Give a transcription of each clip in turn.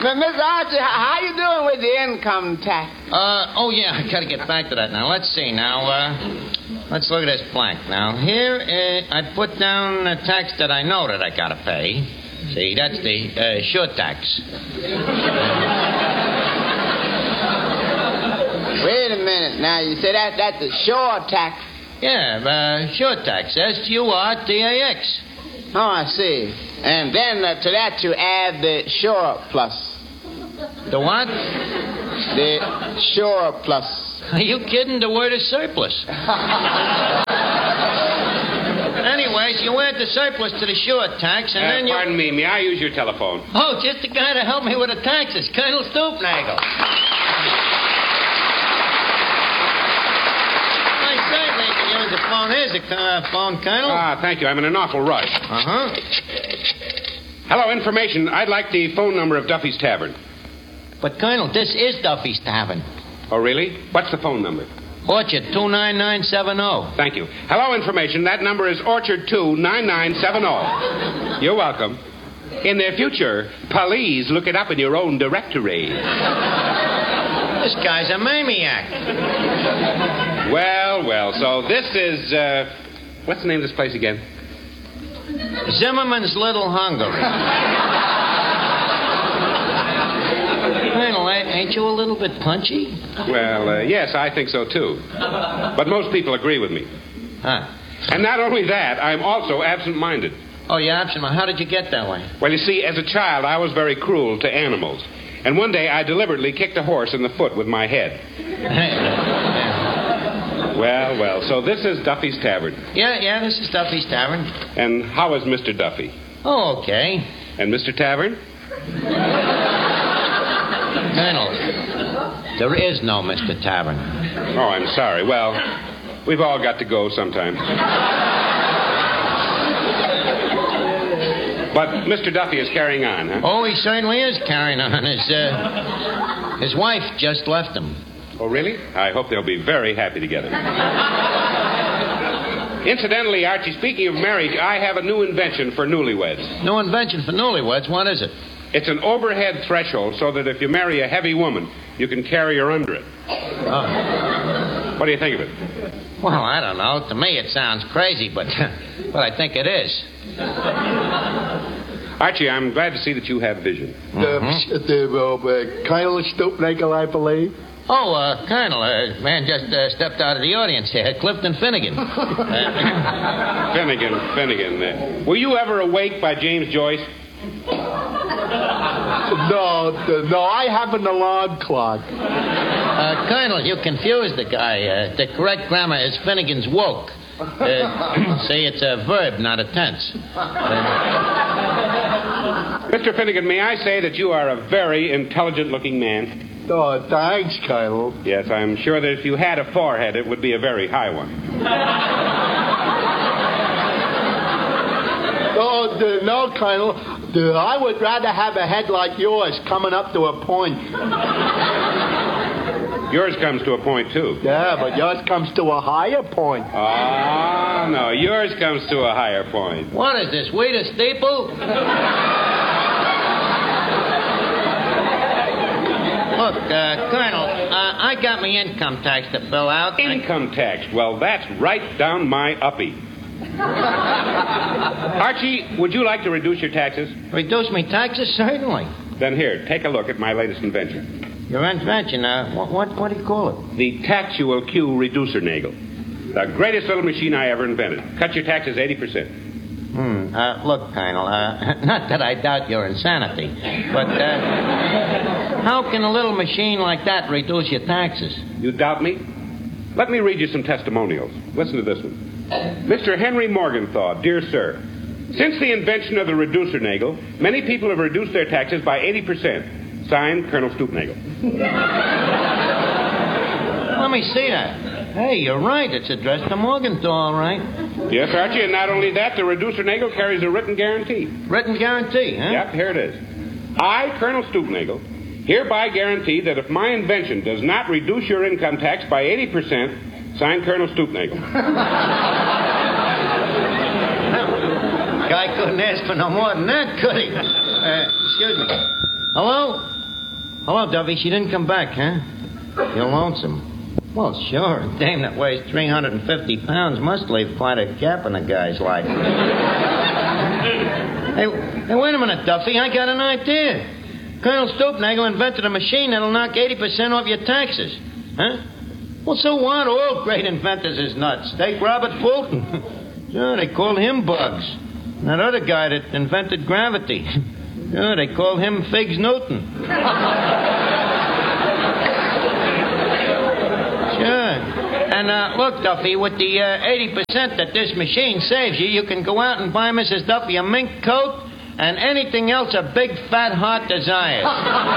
Mr. Archie, how you doing with the income tax? Oh, yeah, I gotta get back to that now. Let's see now. Let's look at this blank. Now, here, I put down a tax that I know that I gotta pay. See, that's the sure tax. Wait a minute now. You say that's a sure tax? Yeah, sure tax. SURTAX. Oh, I see. And then to that you add the sure plus. The what? The sure plus. Are you kidding? The word is surplus. Anyways, you add the surplus to the sure tax, and then you... Pardon me, may I use your telephone? Oh, just the guy to help me with the taxes, Colonel Stoopnagel. I certainly can use the phone. Here's the phone, Colonel. Thank you. I'm in an awful rush. Uh-huh. Hello, information. I'd like the phone number of Duffy's Tavern. But, Colonel, this is Duffy's Tavern. Oh, really? What's the phone number? Orchard 29970. Thank you. Hello, information. That number is Orchard 29970. You're welcome. In the future, please look it up in your own directory. This guy's a maniac. Well, so this is, what's the name of this place again? Zimmerman's Little Hungary. Colonel, ain't you a little bit punchy? Well, yes, I think so, too. But most people agree with me. Huh. And not only that, I'm also absent-minded. Oh, you're absent-minded. How did you get that way? Well, you see, as a child, I was very cruel to animals. And one day I deliberately kicked a horse in the foot with my head. Well, so this is Duffy's Tavern. Yeah, this is Duffy's Tavern. And how is Mr. Duffy? Oh, okay. And Mr. Tavern? Colonel, there is no Mr. Tavern. Oh, I'm sorry. Well, we've all got to go sometime. But Mr. Duffy is carrying on, huh? Oh, he certainly is carrying on. His wife just left him. Oh, really? I hope they'll be very happy together. Incidentally, Archie, speaking of marriage, I have a new invention for newlyweds. New invention for newlyweds? What is it? It's an overhead threshold so that if you marry a heavy woman, you can carry her under it. Oh. What do you think of it? Well, I don't know. To me, it sounds crazy, but I think it is. Archie, I'm glad to see that you have vision. Colonel Stoopnagel, I believe. Oh, Colonel, man just stepped out of the audience here. Clifton Finnegan. Finnegan. Were you ever awake by James Joyce? No, I have an alarm clock. Colonel, you confused the guy. The correct grammar is Finnegan's woke. See, it's a verb, not a tense. Mr. Finnegan, may I say that you are a very intelligent-looking man? Oh, thanks, Colonel. Yes, I'm sure that if you had a forehead, it would be a very high one. No, Colonel. I would rather have a head like yours coming up to a point. Yours comes to a point, too. Yeah, but yours comes to a higher point. Ah, no, yours comes to a higher point. What is this, wait a staple? Look, Colonel, I got my income tax to fill out. Income tax? Well, that's right down my uppie. Archie, would you like to reduce your taxes? Reduce my taxes? Certainly. Then here, take a look at my latest invention. Your invention? What do you call it? The Taxual Q Reducer Nagel. The greatest little machine I ever invented. Cut your taxes 80%. Look, Colonel, not that I doubt your insanity, but how can a little machine like that reduce your taxes? You doubt me? Let me read you some testimonials. Listen to this one. Mr. Henry Morgenthau, dear sir, since the invention of the reducer nagel, many people have reduced their taxes by 80%. Signed, Colonel Stoopnagel. Let me see that. Hey, you're right. It's addressed to Morgenthau, all right. Yes, Archie, and not only that, the reducer nagel carries a written guarantee. Written guarantee, huh? Yep, here it is. I, Colonel Stoopnagel, hereby guarantee that if my invention does not reduce your income tax by 80%, signed, Colonel Stoopnagel. Guy couldn't ask for no more than that, could he? Excuse me. Hello? Hello, Duffy. She didn't come back, huh? You're lonesome. Well, sure. A dame that weighs 350 pounds must leave quite a gap in a guy's life. Hey, wait a minute, Duffy. I got an idea. Colonel Stoopnagel invented a machine that'll knock 80% off your taxes. Huh? Well, so what? All great inventors is nuts. Take Robert Fulton. Sure, they called him Bugs. And that other guy that invented gravity. Sure, they called him Figs Newton. Sure. And look, Duffy, with the 80% that this machine saves you, you can go out and buy Mrs. Duffy a mink coat and anything else a big fat heart desires.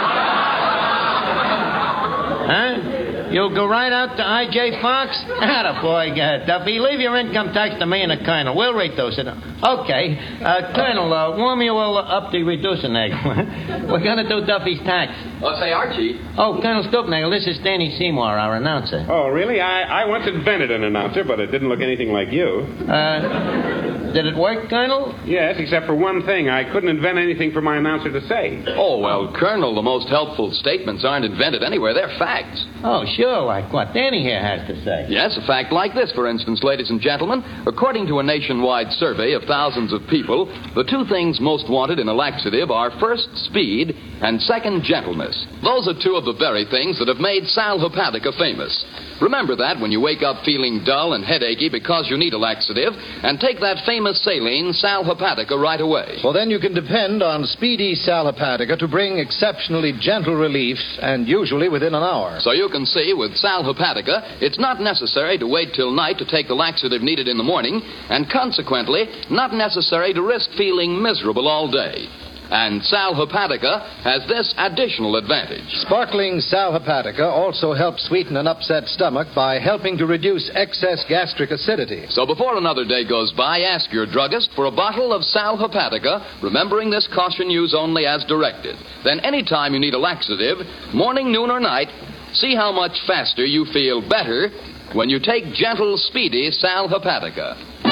Huh? You'll go right out to I.J. Fox? Attaboy, Duffy. Leave your income tax to me and the Colonel. We'll reduce it. Okay. Colonel, warm you all up the reducing egg. We're going to do Duffy's tax. Oh, say, Archie. Oh, Colonel Stoopnagel, this is Danny Seymour, our announcer. Oh, really? I once invented an announcer, but it didn't look anything like you. Did it work, Colonel? Yes, except for one thing. I couldn't invent anything for my announcer to say. Oh, well, Colonel, the most helpful statements aren't invented anywhere. They're facts. Oh, sure, like what Danny here has to say. Yes, a fact like this, for instance, ladies and gentlemen. According to a nationwide survey of thousands of people, the two things most wanted in a laxative are first, speed, and second, gentleness. Those are two of the very things that have made Sal Hepatica famous. Remember that when you wake up feeling dull and headachy because you need a laxative, and take that famous saline, Sal Hepatica, right away. Well, then you can depend on speedy Sal Hepatica to bring exceptionally gentle relief, and usually within an hour. So you can see, with Sal Hepatica, it's not necessary to wait till night to take the laxative needed in the morning, and consequently, not necessary to risk feeling miserable all day. And Sal Hepatica has this additional advantage. Sparkling Sal Hepatica also helps sweeten an upset stomach by helping to reduce excess gastric acidity. So before another day goes by, ask your druggist for a bottle of Sal Hepatica, remembering this caution use only as directed. Then anytime you need a laxative, morning, noon, or night, see how much faster you feel better when you take gentle, speedy Sal Hepatica.